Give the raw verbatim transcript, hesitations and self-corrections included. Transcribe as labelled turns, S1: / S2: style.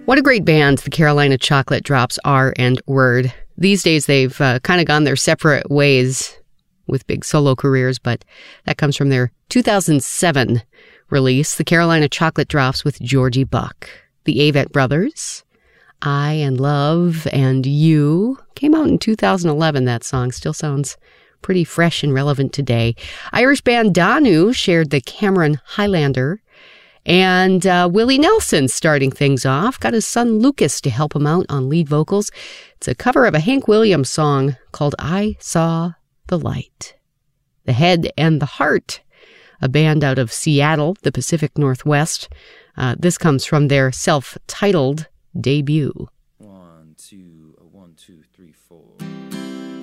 S1: What a great band the Carolina Chocolate Drops are and were. These days they've uh, kind of gone their separate ways with big solo careers, but that comes from their two thousand seven release, the Carolina Chocolate Drops with Georgie Buck. The Avett Brothers, I and Love and You, came out in two thousand eleven. That song still sounds pretty fresh and relevant today. Irish band Danu shared the Cameron Highlander. And uh, Willie Nelson starting things off, got his son Lucas to help him out on lead vocals. It's a cover of a Hank Williams song called I Saw the Light. The Head and the Heart, a band out of Seattle, the Pacific Northwest. Uh, this comes from their self-titled debut.